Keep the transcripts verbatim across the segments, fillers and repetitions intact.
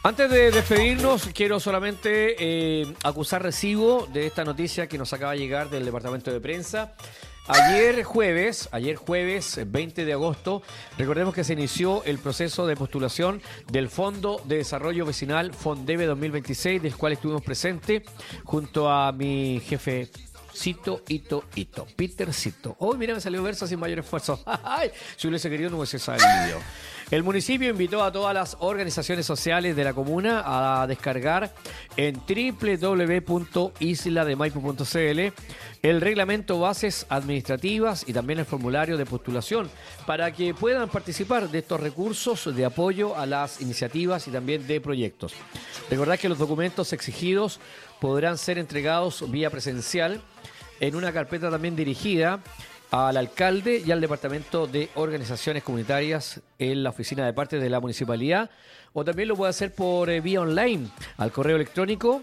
Antes de despedirnos, quiero solamente eh, acusar recibo de esta noticia que nos acaba de llegar del departamento de prensa. Ayer jueves, ayer jueves veinte de agosto, recordemos que se inició el proceso de postulación del Fondo de Desarrollo Vecinal FONDEVE dos mil veintiséis, del cual estuvimos presentes junto a mi jefe Cito, Ito, Ito, Peter Cito. Oh, mira, me salió verso sin mayor esfuerzo. Si hubiese querido, no hubiese salido. El municipio invitó a todas las organizaciones sociales de la comuna a descargar en doble u doble u doble u punto isla de maipo punto c l el reglamento bases administrativas y también el formulario de postulación para que puedan participar de estos recursos de apoyo a las iniciativas y también de proyectos. Recordad que los documentos exigidos podrán ser entregados vía presencial en una carpeta también dirigida al alcalde y al departamento de organizaciones comunitarias en la oficina de partes de la municipalidad, o también lo puede hacer por eh, vía online al correo electrónico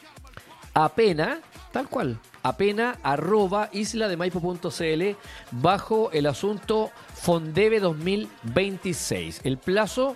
apena, tal cual, apena arroba isla de maipo punto c l bajo el asunto FONDEVE dos mil veintiséis. El plazo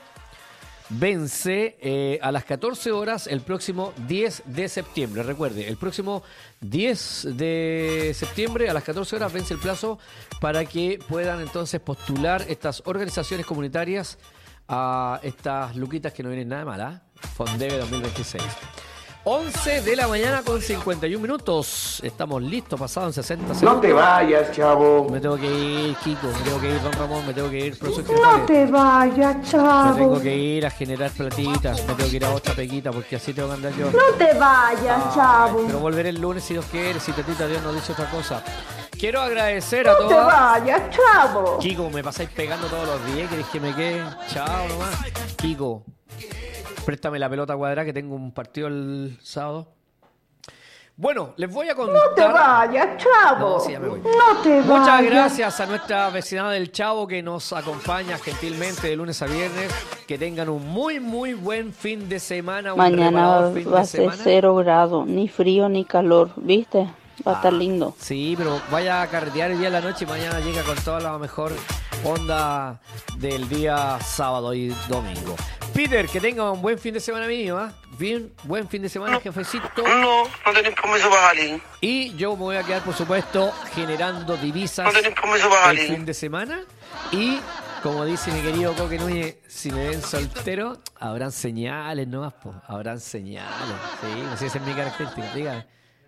vence eh, a las catorce horas el próximo diez de septiembre. Recuerde, el próximo diez de septiembre a las catorce horas vence el plazo para que puedan entonces postular estas organizaciones comunitarias a estas luquitas que no vienen nada mal, ¿eh? FONDEVE dos mil veintiséis. once de la mañana con cincuenta y un minutos. Estamos listos, pasados en sesenta segundos. No te vayas, chavo. Me tengo que ir, Kiko. Me tengo que ir, don Ramón. Me tengo que ir, profesor. No te vayas, chavo. Me tengo que ir a generar platitas. Me tengo que ir a otra pequita porque así tengo que andar yo. No te vayas, Ay, chavo. pero volveré el lunes si Dios quiere. Si tetita Dios nos dice otra cosa. Quiero agradecer a No todos. te vayas, chavo. Kiko, me pasáis pegando todos los días. ¿Queréis que me quede? Chao nomás. Kiko, préstame la pelota cuadrada que tengo un partido el sábado. Bueno, les voy a contar. No te vayas, chavo. No, sí, ya me voy. No te vayas. Muchas gracias a nuestra vecindad del Chavo que nos acompaña gentilmente de lunes a viernes. Que tengan un muy, muy buen fin de semana. Un Mañana fin va de a ser semana. cero grado, ni frío ni calor, ¿viste? Va a Ah, estar lindo. Sí, pero vaya a carretear el día de la noche y mañana llega con toda la mejor onda del día sábado y domingo. Peter, que tenga un buen fin de semana mío, ¿ah? ¿eh? Bien, buen fin de semana, jefecito. No, no tenés permiso para salir. Y yo me voy a quedar, por supuesto, generando divisas No tenés permiso para el salir. fin de semana. Y, como dice mi querido Coque Núñez, si me ven soltero, habrán señales nomás, po. Habrán señales. Sí, no sé si esa es mi característica. Dígame.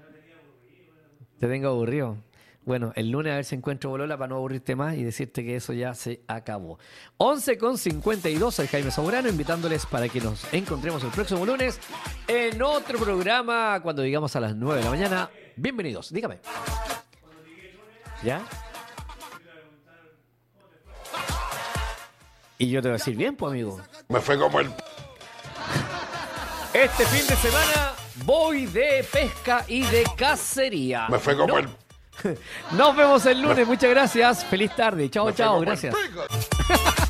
Te tengo aburrido. Bueno, el lunes a ver si encuentro bolola para no aburrirte más y decirte que eso ya se acabó. once con cincuenta y dos, soy Jaime Zamorano, invitándoles para que nos encontremos el próximo lunes en otro programa cuando digamos a las nueve de la mañana. Bienvenidos, dígame. ¿Ya? Y yo te voy a decir bien, pues, amigo. Me fue como el... Este fin de semana voy de pesca y de cacería. Me fue como No. el... Nos vemos el lunes. Muchas gracias. Feliz tarde. Chao, Me fue chao. como el Gracias. pico.